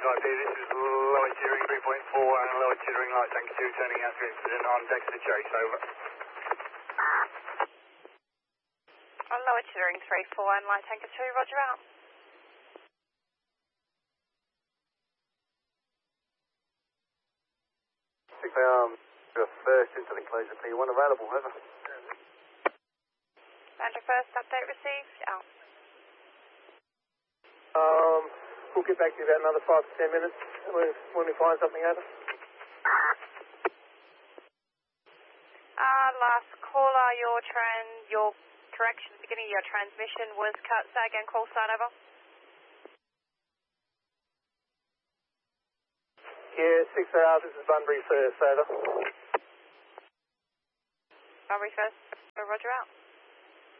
5D, this is lower Chittering 3.4 and lower Chittering light tank 2 turning out to incident on Dexter Chase, over. On lower Chittering 3.4 and light tanker 2, roger out. First into the closure, P1 available, over. Andrew first, update received, out. We'll get back to you about another 5 to 10 minutes when we find something, over. Last caller, your correction at the beginning of your transmission was cut. Say again, call sign, over. Yeah, 6AR, this is Bunbury first, over. Bunbury first, roger out.